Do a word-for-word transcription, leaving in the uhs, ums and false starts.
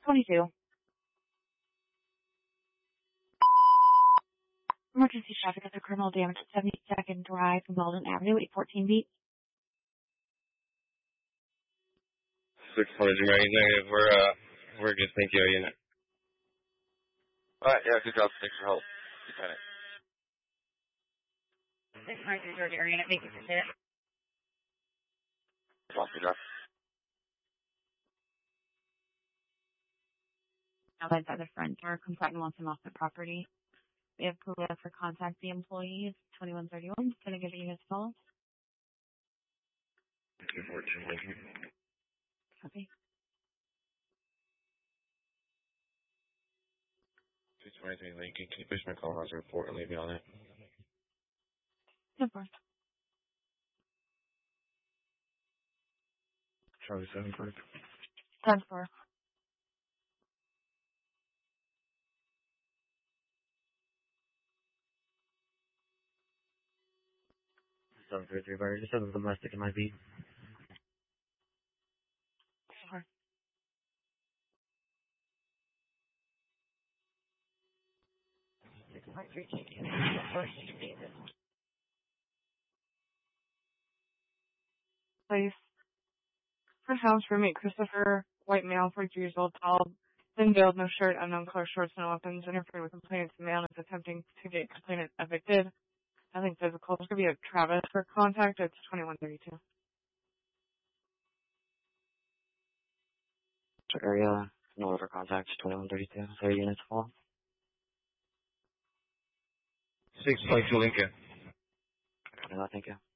twenty-two. Emergency traffic at the criminal damage at seventy-second Drive from Belden Avenue, eight fourteen beat. six hundred, negative. We're, uh, we're good. Thank you, unit. Alright, yeah, good job. Thanks for help. Lieutenant. six hundred, Georgia area unit, make it sit. Off the drive. Outside by the front door, complainant wants him off the property. We have Pula for contact the employees, twenty-one thirty-one. Can I give you his call? two fourteen, thank you. Copy. two twenty-three, Lincoln. Can you push my call house report and leave me on it? Of course. Charlie seven, first. ten four. seven three three, Barry. Just have a domestic in my beat. Sure. Place. Front house, roommate Christopher, white male, forty-two years old, tall, thin build, no shirt, unknown color shorts, no weapons, interfered with complainant's mail and is attempting to get complainant evicted. Nothing physical. There's going to be a Travis for contact. It's twenty-one thirty-two. Area, no order contacts, twenty-one thirty-two. Area units full. six twenty-two, Lincoln. No, thank you.